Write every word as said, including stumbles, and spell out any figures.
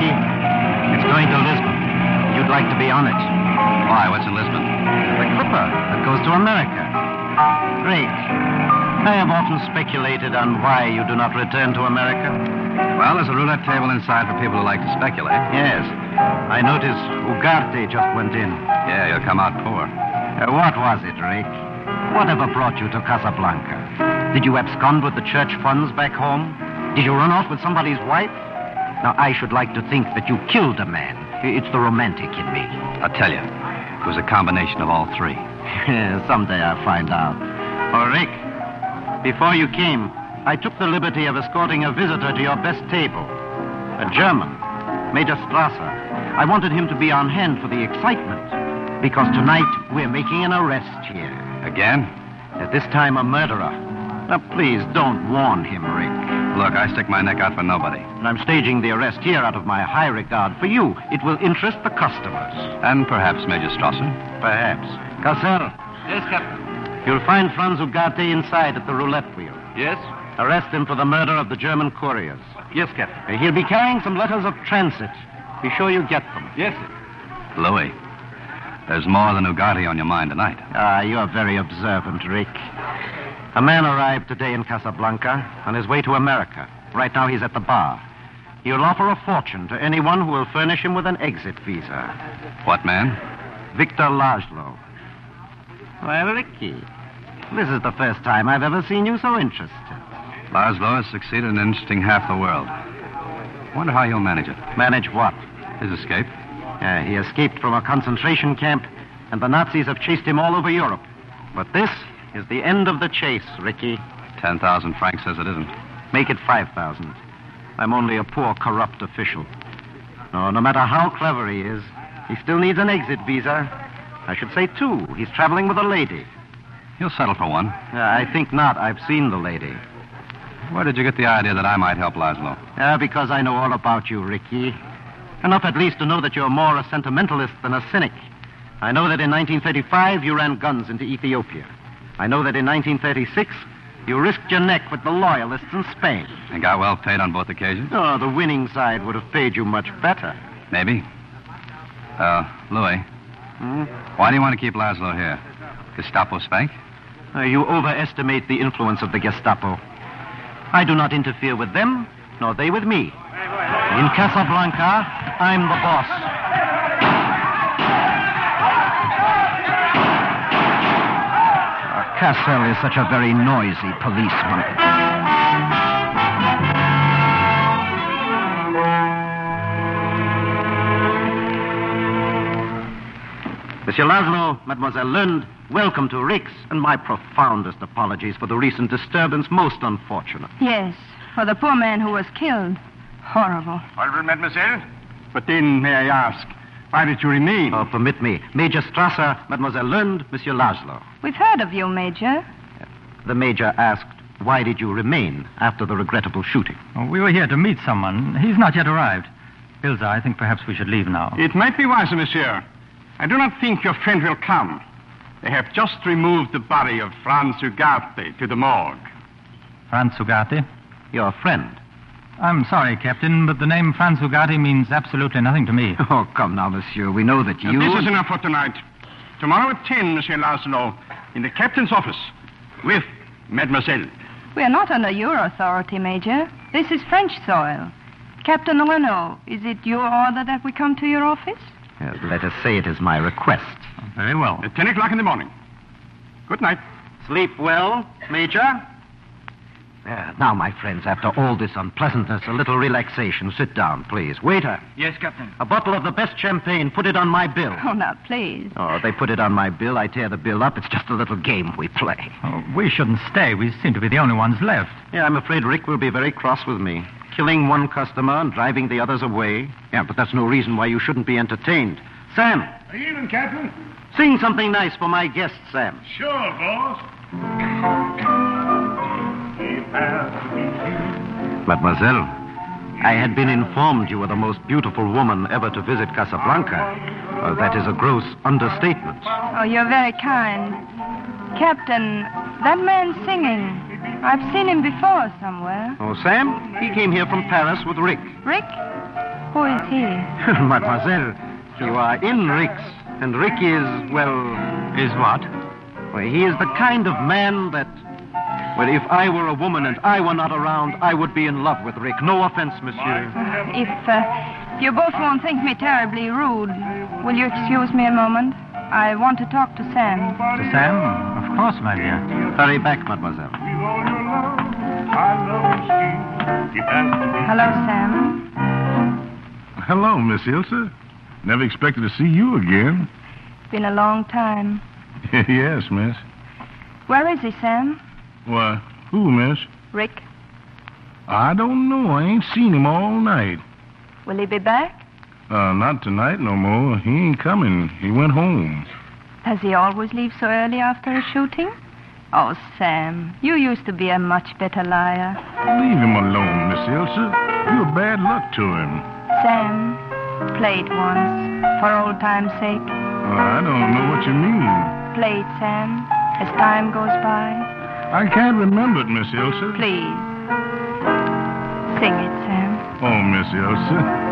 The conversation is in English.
Ricky? It's going to Lisbon. You'd like to be on it. Why? What's in Lisbon? The clipper that goes to America. Rick, I have often speculated on why you do not return to America. Well, there's a roulette table inside for people who like to speculate. Yes. I noticed Ugarte just went in. Yeah, you'll come out poor. Uh, what was it, Rick? Whatever brought you to Casablanca? Did you abscond with the church funds back home? Did you run off with somebody's wife? Now, I should like to think that you killed a man. It's the romantic in me. I'll tell you, it was a combination of all three. Someday I'll find out. Oh, Rick, before you came, I took the liberty of escorting a visitor to your best table. A German, Major Strasser. I wanted him to be on hand for the excitement, because tonight we're making an arrest here. Again? At this time, a murderer. Now, please, don't warn him, Rick. Look, I stick my neck out for nobody. And I'm staging the arrest here out of my high regard for you. It will interest the customers. And perhaps Major Strasser. Perhaps. Cassel. Yes, Captain. You'll find Franz Ugarte inside at the roulette wheel. Yes? Arrest him for the murder of the German couriers. Yes, Captain. He'll be carrying some letters of transit. Be sure you get them. Yes, sir. Louis, there's more than Ugarte on your mind tonight. Ah, you're very observant, Rick. A man arrived today in Casablanca on his way to America. Right now he's at the bar. He'll offer a fortune to anyone who will furnish him with an exit visa. What man? Victor Laszlo. Well, Ricky, this is the first time I've ever seen you so interested. Laszlo has succeeded in interesting half the world. Wonder how he'll manage it. Manage what? His escape. Uh, he escaped from a concentration camp, and the Nazis have chased him all over Europe. But this is the end of the chase, Ricky. Ten thousand francs says it isn't. Make it five thousand. I'm only a poor, corrupt official. No, no matter how clever he is, he still needs an exit visa. I should say two. He's traveling with a lady. He'll settle for one. Uh, I think not. I've seen the lady. Where did you get the idea that I might help Laszlo? Uh, because I know all about you, Ricky. Enough at least to know that you're more a sentimentalist than a cynic. I know that in nineteen thirty-five you ran guns into Ethiopia. I know that in nineteen thirty-six you risked your neck with the loyalists in Spain. And got well paid on both occasions? Oh, the winning side would have paid you much better. Maybe. Uh, Louis. Hmm? Why do you want to keep Laszlo here? Gestapo spank? Uh, you overestimate the influence of the Gestapo. I do not interfere with them, nor they with me. In Casablanca, I'm the boss. Uh, Cassel is such a very noisy policeman. Monsieur Laszlo, Mademoiselle Lund, welcome to Rick's, and my profoundest apologies for the recent disturbance. Most unfortunate. Yes, for the poor man who was killed. Horrible. All right, mademoiselle. But then, may I ask, why did you remain? Oh, permit me. Major Strasser, Mademoiselle Lund, Monsieur Laszlo. We've heard of you, Major. The Major asked, why did you remain after the regrettable shooting? Oh, we were here to meet someone. He's not yet arrived. Ilza, I think perhaps we should leave now. It might be wiser, monsieur. I do not think your friend will come. They have just removed the body of Franz Ugarte to the morgue. Franz Ugarte? Your friend. I'm sorry, Captain, but the name Franz Ugarte means absolutely nothing to me. Oh, come now, monsieur. We know that you... Now, this is enough for tonight. Tomorrow at ten, Monsieur Laszlo, in the captain's office, with Mademoiselle. We are not under your authority, Major. This is French soil. Captain Renault, is it your order that we come to your office? Yes, let us say it is my request. Very well. At ten o'clock in the morning. Good night. Sleep well, Major? Uh, now, my friends, after all this unpleasantness, a little relaxation. Sit down, please. Waiter. Yes, Captain. A bottle of the best champagne. Put it on my bill. Oh, now, please. Oh, they put it on my bill. I tear the bill up. It's just a little game we play. Oh, we shouldn't stay. We seem to be the only ones left. Yeah, I'm afraid Rick will be very cross with me. Killing one customer and driving the others away. Yeah, but that's no reason why you shouldn't be entertained. Sam. Evening, Captain. Sing something nice for my guest, Sam. Sure, boss. Mademoiselle, I had been informed you were the most beautiful woman ever to visit Casablanca. Uh, that is a gross understatement. Oh, you're very kind. Captain, that man's singing. I've seen him before somewhere. Oh, Sam? He came here from Paris with Rick. Rick? Who is he? Mademoiselle, you are in Rick's, and Rick is, well... Is what? well, he is the kind of man that... Well, if I were a woman and I were not around, I would be in love with Rick. No offense, monsieur. If uh, you both won't think me terribly rude, will you excuse me a moment? I want to talk to Sam. To Sam? Of course, my dear. Hurry back, mademoiselle. Hello, Sam. Hello, Miss Ilse. Never expected to see you again. Been a long time. Yes, miss. Where is he, Sam? Why, who, miss? Rick. I don't know. I ain't seen him all night. Will he be back? Uh, not tonight no more. He ain't coming. He went home. Does he always leave so early after a shooting? Oh, Sam, you used to be a much better liar. Leave him alone, Miss Ilse. You're bad luck to him. Sam, play it once, for old time's sake. Uh, I don't know what you mean. Play it, Sam, as time goes by. I can't remember it, Miss Ilse. Please. Sing it, Sam. Oh, Miss Ilse.